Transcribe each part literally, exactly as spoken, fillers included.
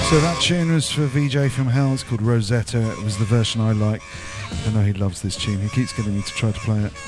So that tune was for V J from Hell. It's called Rosetta. It was the version I like. I know he loves this tune. He keeps getting me to try to play it.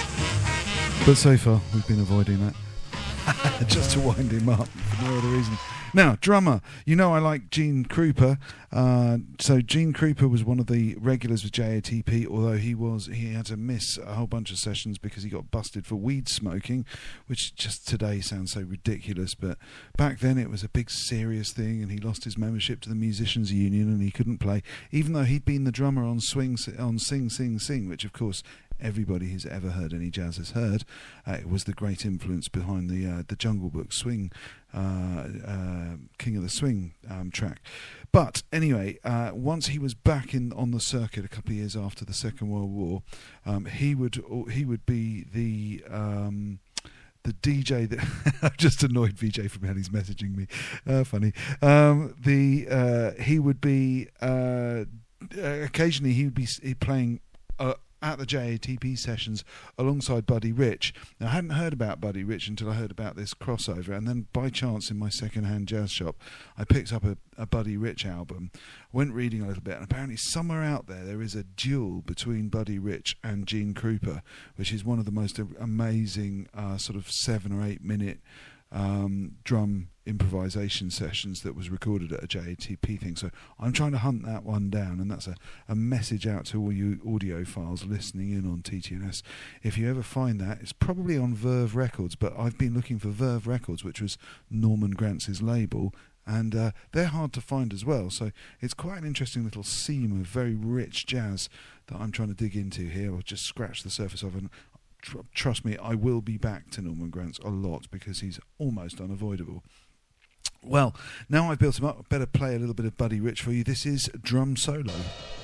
But so far, we've been avoiding that. Just to wind him up, for no other reason. Now, drummer. You know I like Gene Krupa. Uh, so Gene Krupa was one of the regulars with J A T P, although he was he had to miss a whole bunch of sessions because he got busted for weed smoking, which just today sounds so ridiculous. But back then it was a big serious thing, and he lost his membership to the Musicians Union, and he couldn't play, even though he'd been the drummer on Swing on Sing Sing Sing, which of course everybody who's ever heard any jazz has heard. Uh, it was the great influence behind the uh, the Jungle Book Swing, uh, uh, King of the Swing um, track. But anyway, uh, once he was back in on the circuit a couple of years after the Second World War, um, he would he would be the um, the D J that I've just annoyed V J from hell. He's messaging me. Uh, funny. Um, the uh, he would be uh, occasionally he would be playing Uh, at the J A T P sessions alongside Buddy Rich. Now, I hadn't heard about Buddy Rich until I heard about this crossover, and then by chance in my second-hand jazz shop I picked up a, a Buddy Rich album, went reading a little bit, and apparently somewhere out there there is a duel between Buddy Rich and Gene Krupa, which is one of the most amazing uh, sort of seven or eight minute um, drum improvisation sessions that was recorded at a J A T P thing. So I'm trying to hunt that one down, and that's a, a message out to all you audiophiles listening in on T T N S. If you ever find that, it's probably on Verve Records, but I've been looking for Verve Records, which was Norman Grantz's label, and uh, they're hard to find as well. So it's quite an interesting little seam of very rich jazz that I'm trying to dig into here. I'll just scratch the surface of it. Tr- trust me, I will be back to Norman Granz a lot because he's almost unavoidable. Well, now I've built him up, I better play a little bit of Buddy Rich for you. This is Drum Solo.